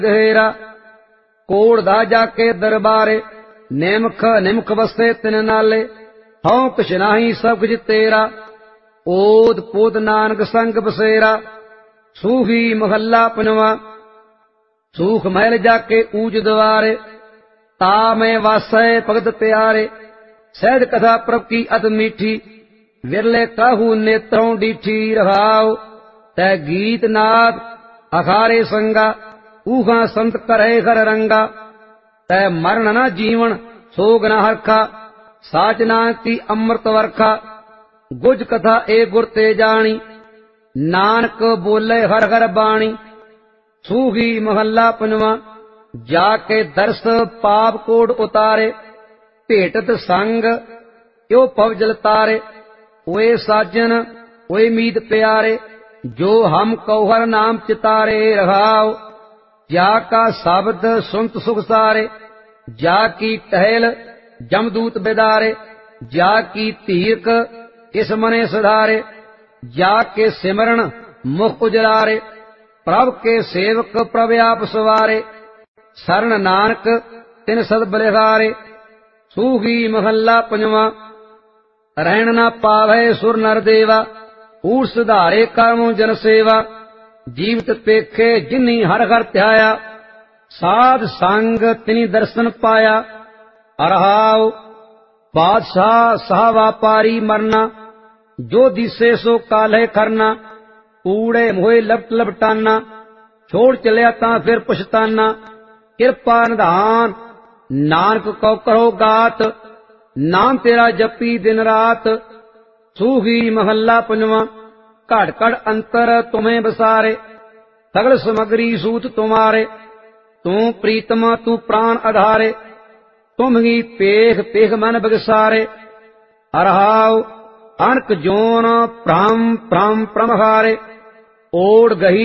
ਗਹਿਰਾ। ਕੋੜ ਦਾ ਜਾ ਕੇ ਦਰਬਾਰੇ, ਨਿਮਖ ਨਿਮਖ ਵਸੇ ਤਿਨ ਨਾਲੇ। ਹਉ ਕੁਛ ਨਾਹੀ ਸਭ ਕੁਝ ਤੇਰਾ, ਓਦ ਪੋਦ ਨਾਨਕ ਸੰਗ ਬਸੇਰਾ। ਸੂਹੀ ਮਹੱਲਾ ਪੰਜਵਾਂ। ਸੂਖ ਮਹਿਲ ਜਾ ਕੇ ਊਜ ਦੁਆਰੇ, ਤਾ ਮੈਂ ਵਾਸੈ ਭਗਤ ਪਿਆਰੇ। ਸਹਿਜ ਕਥਾ ਪ੍ਰਭ ਕੀ ਅਤ ਮੀਠੀ, ਵਿਰਲੇ ਕਾਹੂ ਨੇਤਰੋਂ ਡੀਠੀ। ਰਹਾਉ ਤੈ ਗੀਤ ਨਾਦ ਅਖਾਰੇ ਸੰਗਾ, ਊਹਾਂ ਸੰਤ ਕਰੇ ਹਰ ਰੰਗਾ। ਤੈ ਮਰਨ ਨਾ ਜੀਵਨ ਸੋਗ ਨਾ ਹਰਖਾ, ਸਾਚ ਨਾਨਕ ਕੀ ਅੰਮ੍ਰਿਤ ਵਰਖਾ। ਗੁਜ ਕਥਾ ਏ ਗੁਰ ਤੇ ਜਾਣੀ, ਨਾਨਕ ਬੋਲੇ ਹਰ ਹਰ ਬਾਣੀ। ਸੂਹੀ ਮਹੱਲਾ ਪੰਜਵਾਂ। ਜਾ ਕੇ ਦਰਸ ਪਾਪ ਕੋੜ ਉਤਾਰੇ, ਭੇਟਤ ਸੰਗ ਇਉ ਭਵ ਜਲ ਤਾਰੇ। ਓਏ ਸਾਜਨ ਓਏ ਮੀਤ ਪਿਆਰੇ, ਜੋ ਹਮ ਕਉ ਹਰ ਨਾਮ ਚਿਤਾਰੇ। ਰਹਾਉ ਜਾ ਕਾ ਸ਼ਬਦ ਸੁਨਤ ਸੁਖ ਸਾਰੇ, ਜਾ ਕੀ ਟਹਿਲ ਜਮਦੂਤ ਬਿਦਾਰੇ। ਜਾ ਕੀ ਧੀਰਕ ਇਸ ਮਨੇ ਸੁਧਾਰੇ, ਜਾ ਕੇ ਸਿਮਰਨ ਮੁਖ ਉਜਲਾਰੇ। ਪ੍ਰਭ ਕੇ ਸੇਵਕ ਪ੍ਰਭ ਆਪ ਸਵਾਰੇ, ਸਰਨ ਨਾਨਕ ਤਿਨ ਸਦ ਬਲਿਹਾਰੇ। ਸੂਹੀ ਮਹੱਲਾ ਪੰਜਵਾਂ। ਰਹਿਣ ਨਾ ਪਾਵੈ ਸੁਰ ਨਰ ਦੇਵਾ, ਊਠ ਸੁਧਾਰੇ ਕਰਮੁ ਜਨ ਸੇਵਾ। ਜੀਵਤ ਪੇਖੇ ਜਿਨੀ ਹਰ ਹਰ ਧਿਆਇਆ, ਸਾਧ ਸੰਗ ਤਿਨੀ ਦਰਸ਼ਨ ਪਾਇਆ। ਰਹਾਉ ਬਾਦਸ਼ਾਹ ਸਾਹ ਵਾਪਾਰੀ ਮਰਨਾ, ਜੋ ਦਿਸੇ ਸੋ ਕਾਲਹਿ ਕਰਨਾ। ਕੂੜੇ ਮੋਏ ਲਪਟ ਲਪਟਾਨਾ, ਛੋੜ ਚਲਿਆ ਤਾਂ ਫਿਰ ਪਛਤਾਨਾ। ਕਿਰਪਾ ਨਿਧਾਨ ਨਾਨਕ ਕਉ ਕਰੋ ਗਾਤ, ਨਾਮ ਤੇਰਾ ਜਪੀ ਦਿਨ ਰਾਤ। ਸੂਹੀ ਮਹੱਲਾ ਪੰਜਵਾਂ। ਘੜ ਘੜ ਅੰਤਰ ਤੁਮੇ ਬਸਾਰੇ, ਸਗਲ ਸਮਗਰੀ ਸੂਤ ਤੁਮਾਰੇ। ਤੂੰ ਪ੍ਰੀਤਮ ਤੂੰ ਪ੍ਰਾਨ ਆਧਾਰੇ, ਤੁਮ ਹੀ ਪੇਖ ਪੇਖ ਮਨ ਬਗਸਾਰੇ। ਰਹਾਉ ਅਨਕ ਜੋਨ ਭ੍ਰਮ ਭ੍ਰਮ ਪ੍ਰਮਹਾਰੇ, ਓੜ ਗਹੀ